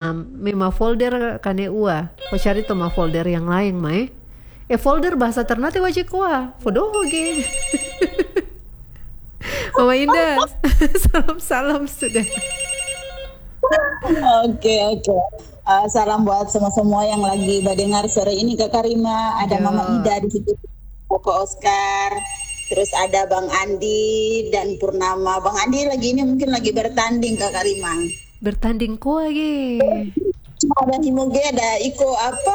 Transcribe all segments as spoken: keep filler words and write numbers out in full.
memang folder kane ua. Ko cari to ma folder yang lain mai. Eh folder bahasa Ternate wajib kuah. Fodoho ge. Mama Indah, salam-salam sudah. Oke oke. Uh, salam buat semua-semua yang lagi mendengar sore ini Kak Karima. Ada Yo. Mama Ida di situ, Koko Oscar. Terus ada Bang Andi dan Purnama. Bang Andi lagi ini mungkin lagi bertanding Kak Karima. Bertanding kuah ge. Ada Himoge, ada Iko apa?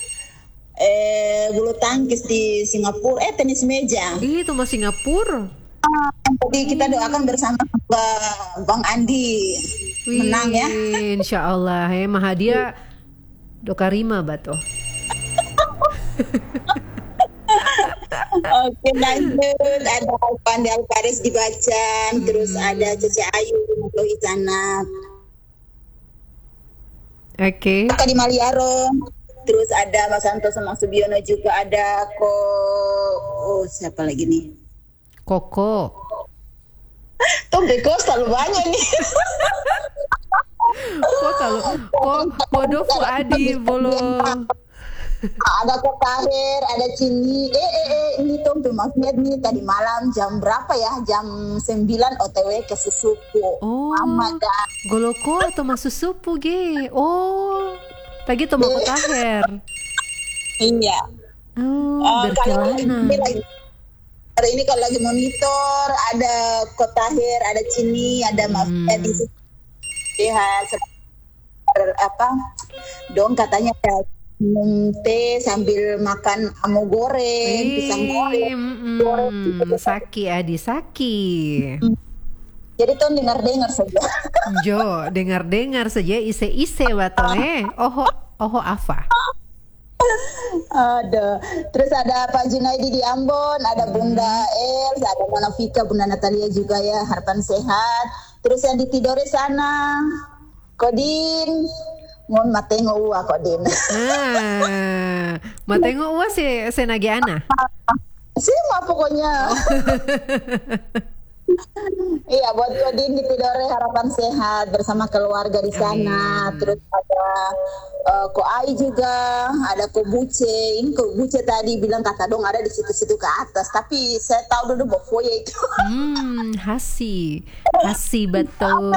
Eh bulu tangkis di Singapura. Eh tenis meja. Ih, itu mah Singapura. Jadi kita doakan bersama Bang Andi menang ya. Insya Allah ya Mahadia Dokarima bato. Oke lanjut, ada Pandi Alvares di Bacan, hmm. terus ada Cece Ayu di sana. Oke. Okay. Di Maliaro, terus ada Mas Santo sama Subiono juga ada ko oh siapa lagi nih? Koko. Tuh beko selalu banyak nih. Kok kalau kok bodoh Fuadi bolong. Ada Kok Tahir, ada Cini. Eh eh eh ini tuh maksudnya nih tadi malam jam berapa ya? Jam sembilan O T W ke Susupu. Oh. Amada. Goloko atau masuk supu ge. Oh. Tadi tuh mau Kok Tahir. Iya. Oh, uh, berkelana. Hari ini kalau lagi monitor ada Kok Tahir, ada Cini, ada hmm. Mafia di situ. Lihat apa? Dong katanya ada minum teh sambil makan amo goreng, Eee, pisang goreng. Mm, goreng gitu. Saki adi saki. Hmm. Jadi tuh dengar-dengar saja. Jo, dengar-dengar saja ise-ise bato eh. Oho, oho apa? Ada. Terus ada Pak Junaidi di Ambon, ada Bunda Els, ada Mona Fika, Bunda Natalia juga ya, harapan sehat. Terus yang di Tidore sana, Kodin, Mon matengo ua Kodin. Ah, matengo ua si senagiana. Sima pokoknya. Iya, buat Kodin di Tidore harapan sehat bersama keluarga di sana. Amin. Terus ada uh, Ko Ai juga, ada Ko Buce. Ini Ko Buce tadi bilang kata dong ada di situ-situ ke atas, tapi saya tahu dulu bahwa foya itu. Hmm, hasi, hasi betul.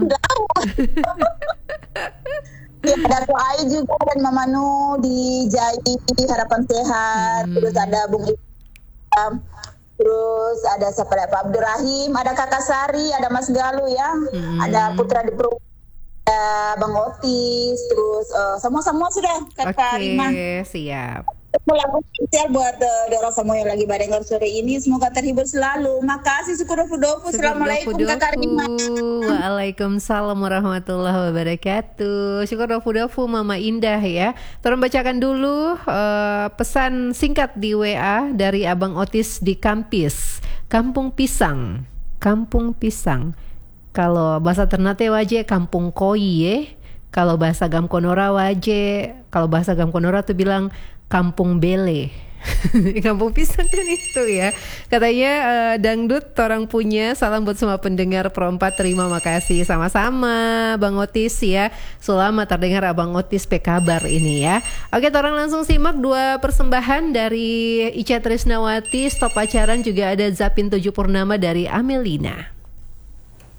Ya, ada Ko Ai juga dan Mama Nu di Jai harapan sehat. Hmm. Terus ada Bung Ibrahim. Terus ada siapa ada Pak Abdurrahim, ada Kakak Sari, ada Mas Galuh ya, hmm. ada Putra di Pro, ada Bang Otis, terus uh, semua-semua sudah Kakak Rima. Oke, siap. Lagu spesial buat uh, dorong semua yang lagi mendengar sore ini, semoga terhibur selalu. Makasih syukur dofu. Assalamualaikum Kakak Rima. Waalaikumsalam warahmatullahi wabarakatuh. Syukur dofu Mama Indah ya. Tolong bacakan dulu uh, pesan singkat di W A dari Abang Otis di Kampis, Kampung Pisang. Kampung Pisang. Kalau bahasa Ternate waje Kampung Koi ya. Kalau bahasa Gamkonora waje, kalau bahasa Gamkonora tuh bilang Kampung Bele. Kampung Pisang kan itu ya. Katanya uh, dangdut orang punya. Salam buat semua pendengar Pro empat. Terima kasih sama-sama Bang Otis ya. Selama terdengar Abang Otis pe kabar ini ya. Oke, orang langsung simak dua persembahan dari Ica Trisnawati. Stop pacaran juga ada Zapin Tujuh Purnama dari Amelina.